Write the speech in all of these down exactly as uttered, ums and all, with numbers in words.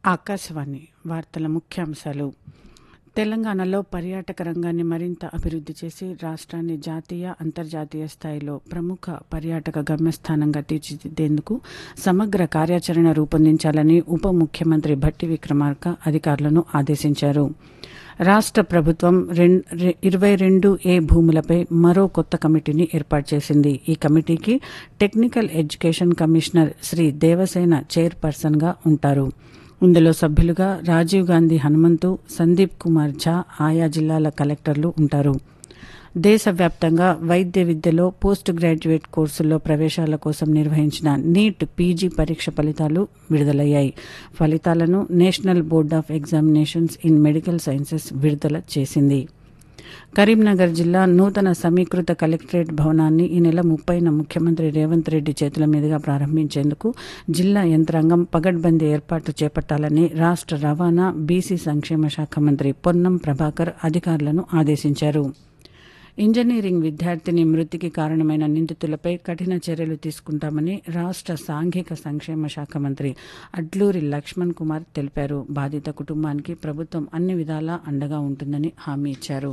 ఆకాశవాణి వార్తల ముఖ్యాంశాలు. తెలంగాణలో పర్యాటక రంగాన్ని మరింత అభివృద్ధి చేసి రాష్ట్రాన్ని జాతీయ, అంతర్జాతీయ స్థాయిలో ప్రముఖ పర్యాటక గమ్యస్థానంగా తీర్చిదిద్దేందుకు సమగ్ర కార్యాచరణ రూపొందించాలని ఉప ముఖ్యమంత్రి భట్టి విక్రమార్క అధికారులను ఆదేశించారు. రాష్ట్ర ప్రభుత్వం ఇరవై రెండు ఏ భూములపై మరో కొత్త కమిటీని ఏర్పాటు చేసింది. ఈ కమిటీకి technical education commissioner Shri Devasena చైర్పర్సన్గా ఉంటారు. ఇందులో సభ్యులుగా రాజీవ్ గాంధీ హనుమంతు, సందీప్ కుమార్ ఝా ఆయా జిల్లాల కలెక్టర్లు ఉంటారు. దేశవ్యాప్తంగా వైద్య విద్యలో పోస్ట్ గ్రాడ్యుయేట్ కోర్సుల్లో ప్రవేశాల కోసం నిర్వహించిన నీట్ పీజీ పరీక్ష ఫలితాలు విడుదలయ్యాయి. ఫలితాలను national board of examinations in medical sciences విడుదల చేసింది. కరీంనగర్ జిల్లా నూతన సమీకృత కలెక్టరేట్ భవనాన్ని ఈ నెల ముప్పైన ముఖ్యమంత్రి రేవంత్ రెడ్డి చేతుల మీదుగా ప్రారంభించేందుకు జిల్లా యంత్రాంగం పగడ్బందీ ఏర్పాట్లు చేపట్టాలని రాష్ట్ర రవాణా, బీసీ సంక్షేమ శాఖ మంత్రి పొన్నం ప్రభాకర్ అధికారులను ఆదేశించారు. ఇంజనీరింగ్ విద్యార్థిని మృతికి కారణమైన నిందితులపై కఠిన చర్యలు తీసుకుంటామని రాష్ట్ర సాంఘిక సంక్షేమ శాఖ మంత్రి అడ్లూరి లక్ష్మణ్ కుమార్ తెలిపారు. బాధిత కుటుంబానికి ప్రభుత్వం అన్ని విధాలా అండగా ఉంటుందని హామీ ఇచ్చారు.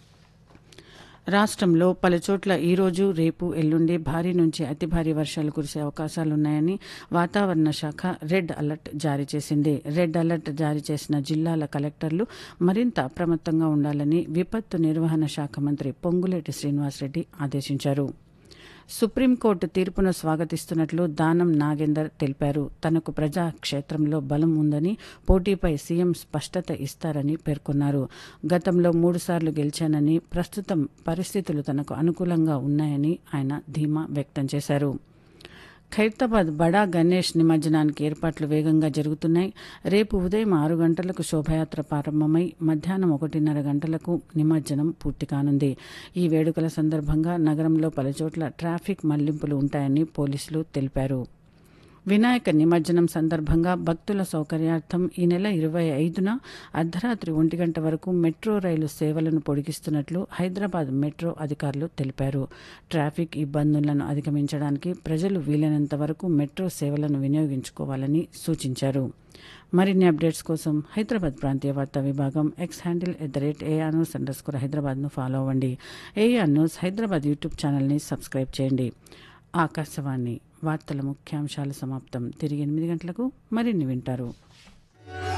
రాష్ట్రంలో పలుచోట్ల ఈరోజు, రేపు, ఎల్లుండి భారీ నుంచి అతి భారీ వర్షాలు కురిసే అవకాశాలున్నాయని వాతావరణ శాఖ రెడ్ అలర్ట్ జారీ చేసింది. రెడ్ అలర్ట్ జారీ చేసిన జిల్లాల కలెక్టర్లు మరింత అప్రమత్తంగా ఉండాలని విపత్తు నిర్వహణ శాఖ మంత్రి పొంగులేటి శ్రీనివాసరెడ్డి ఆదేశించారు. సుప్రీంకోర్టు తీర్పును స్వాగతిస్తున్నట్లు దానం నాగేందర్ తెలిపారు. తనకు ప్రజాక్షేత్రంలో బలం ఉందని, పోటీపై సీఎం స్పష్టత ఇస్తారని పేర్కొన్నారు. గతంలో మూడుసార్లు గెలిచానని, ప్రస్తుతం పరిస్థితులు తనకు అనుకూలంగా ఉన్నాయని ఆయన ధీమా వ్యక్తం చేశారు. ఖైరతాబాద్ బడా గణేష్ నిమజ్జనానికి ఏర్పాట్లు వేగంగా జరుగుతున్నాయి. రేపు ఉదయం ఆరు గంటలకు శోభయాత్ర ప్రారంభమై మధ్యాహ్నం ఒకటిన్నర గంటలకు నిమజ్జనం పూర్తి కానుంది. ఈ వేడుకల సందర్భంగా నగరంలో పలుచోట్ల ట్రాఫిక్ మళ్లింపులు ఉంటాయని పోలీసులు తెలిపారు. వినాయక నిమజ్జనం సందర్భంగా భక్తుల సౌకర్యార్థం ఈ నెల ఇరవై ఐదున అర్ధరాత్రి ఒంటి గంట వరకు మెట్రో రైలు సేవలను పొడిగిస్తున్నట్లు హైదరాబాద్ మెట్రో అధికారులు తెలిపారు. ట్రాఫిక్ ఇబ్బందులను అధిగమించడానికి ప్రజలు వీలైనంత వరకు మెట్రో సేవలను వినియోగించుకోవాలని సూచించారు. మరిన్ని అప్డేట్స్ కోసం హైదరాబాద్ ప్రాంతీయ వార్తా విభాగం X handle at the rate AR news under score హైదరాబాద్ను ఫాలో అవ్వండి. ఏఆర్ న్యూస్ హైదరాబాద్ యూట్యూబ్ ఛానల్ని సబ్స్క్రైబ్ చేయండి. ఆకాశవాణి వార్తల ముఖ్యాంశాలు సమాప్తం. తిరిగి ఎనిమిది గంటలకు మరిన్ని వింటారు.